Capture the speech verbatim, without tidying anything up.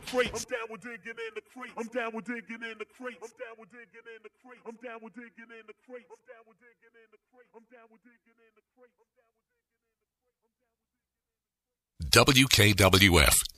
crates. I'm down with digging in the crates. I'm down with digging in the crates. I'm down with digging in the crates. I'm down with digging in the crates. I'm down with digging in the crates. I'm down with digging in the crates. I'm down with digging in the crates. W K W F